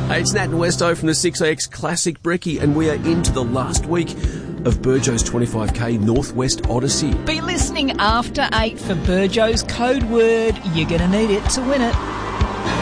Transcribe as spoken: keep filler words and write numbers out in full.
Hey, it's Nat and Westo from the six A X Classic Brekkie, and we are into the last week of Burjo's twenty-five K Northwest Odyssey. Be listening after eight for Burjo's code word. You're going to need it to win it.